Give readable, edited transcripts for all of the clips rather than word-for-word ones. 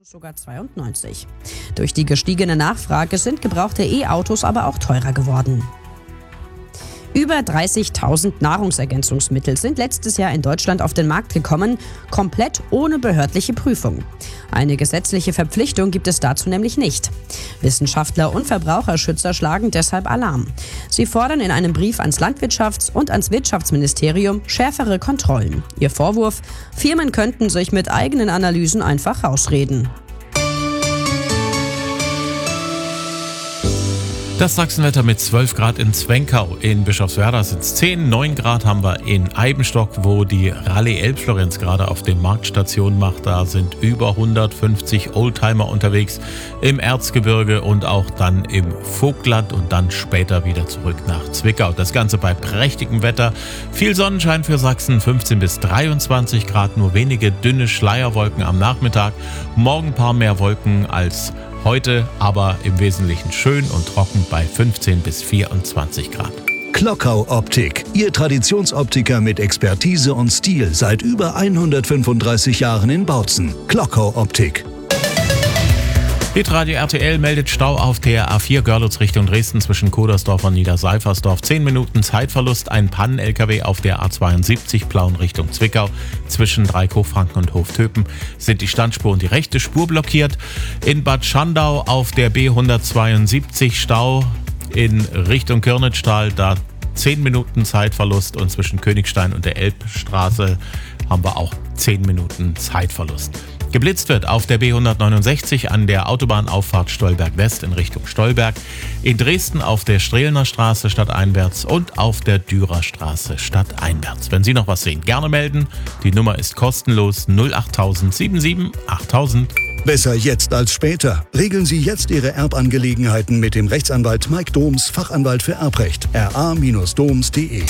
sogar 92. Durch die gestiegene Nachfrage sind gebrauchte E-Autos aber auch teurer geworden. Über 30.000 Nahrungsergänzungsmittel sind letztes Jahr in Deutschland auf den Markt gekommen, komplett ohne behördliche Prüfung. Eine gesetzliche Verpflichtung gibt es dazu nämlich nicht. Wissenschaftler und Verbraucherschützer schlagen deshalb Alarm. Sie fordern in einem Brief ans Landwirtschafts- und ans Wirtschaftsministerium schärfere Kontrollen. Ihr Vorwurf: Firmen könnten sich mit eigenen Analysen einfach rausreden. Das Sachsenwetter mit 12 Grad in Zwenkau. In Bischofswerda sind es 10, 9 Grad haben wir in Eibenstock, wo die Rallye Elbflorenz gerade auf den Marktstationen macht. Da sind über 150 Oldtimer unterwegs im Erzgebirge und auch dann im Vogtland und dann später wieder zurück nach Zwickau. Das Ganze bei prächtigem Wetter. Viel Sonnenschein für Sachsen, 15 bis 23 Grad, nur wenige dünne Schleierwolken am Nachmittag. Morgen ein paar mehr Wolken als heute, aber im Wesentlichen schön und trocken bei 15 bis 24 Grad. Klockau Optik, Ihr Traditionsoptiker mit Expertise und Stil seit über 135 Jahren in Bautzen. Klockau Optik. Hitradio RTL meldet Stau auf der A4 Görlitz Richtung Dresden zwischen Kodersdorf und Niederseifersdorf. 10 Minuten Zeitverlust. Ein Pannen-LKW auf der A72 Plauen Richtung Zwickau. Zwischen Dreieck-Hochfranken und Hoftöpen sind die Standspur und die rechte Spur blockiert. In Bad Schandau auf der B172 Stau in Richtung Kirnitztal. Da 10 Minuten Zeitverlust und zwischen Königstein und der Elbstraße haben wir auch 10 Minuten Zeitverlust. Geblitzt wird auf der B169 an der Autobahnauffahrt Stolberg West in Richtung Stolberg, in Dresden auf der Strehlner Straße stadteinwärts und auf der Dürer Straße stadteinwärts. Wenn Sie noch was sehen, gerne melden. Die Nummer ist kostenlos 08000 77 8000. Besser jetzt als später. Regeln Sie jetzt Ihre Erbangelegenheiten mit dem Rechtsanwalt Mike Doms, Fachanwalt für Erbrecht. ra-doms.de.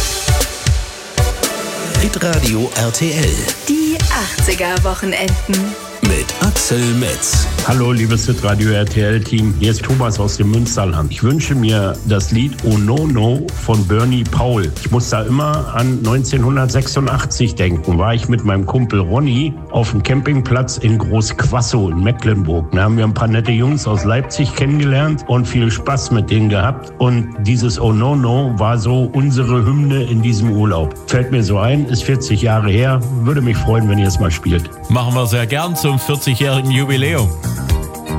Hitradio RTL. Die 80er-Wochenenden. Mit Axel Metz. Hallo, liebes Hitradio RTL-Team. Hier ist Thomas aus dem Münsterland. Ich wünsche mir das Lied Oh No No von Bernie Paul. Ich muss da immer an 1986 denken. War ich mit meinem Kumpel Ronny auf dem Campingplatz in Großquassow in Mecklenburg. Da haben wir ein paar nette Jungs aus Leipzig kennengelernt und viel Spaß mit denen gehabt. Und dieses Oh No No war so unsere Hymne in diesem Urlaub. Fällt mir so ein, ist 40 Jahre her. Würde mich freuen, wenn ihr es mal spielt. Machen wir sehr gern zum 40-jährigen Jubiläum.